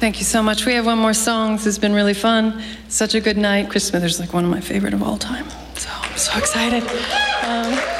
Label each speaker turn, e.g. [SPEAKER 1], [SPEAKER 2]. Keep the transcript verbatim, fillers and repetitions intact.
[SPEAKER 1] Thank you so much. We have one more song. This has been really fun. Such a good night. Chris Smithers is like one of my favorite of all time. So I'm so excited. Um,